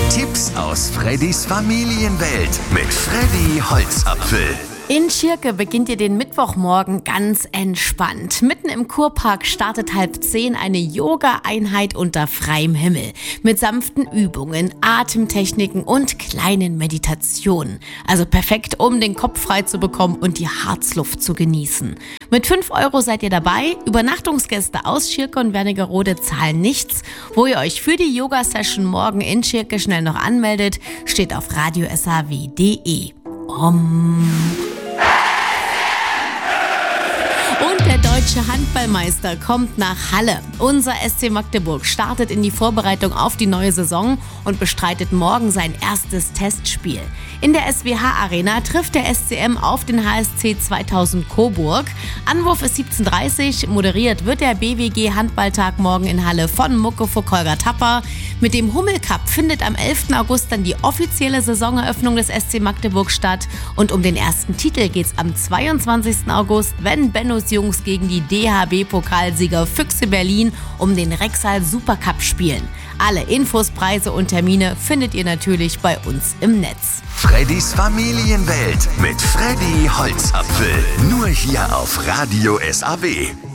Tipps aus Freddys Familienwelt mit Freddy Holzapfel. In Schirke beginnt ihr den Mittwochmorgen ganz entspannt. Mitten im Kurpark startet 9:30 eine Yoga-Einheit unter freiem Himmel. Mit sanften Übungen, Atemtechniken und kleinen Meditationen. Also perfekt, um den Kopf frei zu bekommen und die Harzluft zu genießen. Mit 5 € seid ihr dabei. Übernachtungsgäste aus Schirke und Wernigerode zahlen nichts. Wo ihr euch für die Yoga-Session morgen in Schirke schnell noch anmeldet, steht auf radiosaw.de. Und der deutsche Handballmeister kommt nach Halle. Unser SC Magdeburg startet in die Vorbereitung auf die neue Saison und bestreitet morgen sein erstes Testspiel. In der SWH-Arena trifft der SCM auf den HSC 2000 Coburg. Anwurf ist 17:30 Uhr. Moderiert wird der BWG Handballtag morgen in Halle von Muckefuck Holger Tapper. Mit dem Hummel-Cup findet am 11. August dann die offizielle Saisoneröffnung des SC Magdeburg statt. Und um den ersten Titel geht's am 22. August, wenn Bennos Jungs gegen die DHB-Pokalsieger Füchse Berlin um den Rexall Supercup spielen. Alle Infos, Preise und Termine findet ihr natürlich bei uns im Netz. Freddys Familienwelt mit Freddy Holzapfel. Nur hier auf Radio SAW.